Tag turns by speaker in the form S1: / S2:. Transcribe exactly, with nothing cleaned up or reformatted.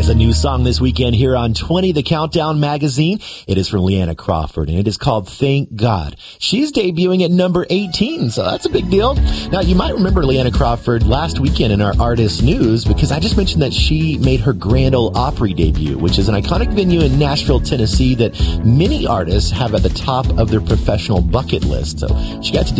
S1: a new song this weekend here on twenty, the Countdown magazine. It is from Leanna Crawford, and it is called Thank God. She's debuting at number eighteen, so that's a big deal. Now, you might remember Leanna Crawford last weekend in our Artist News, because I just mentioned that she made her Grand Ole Opry debut, which is an iconic venue in Nashville, Tennessee that many artists have at the top of their professional bucket list. So she got to do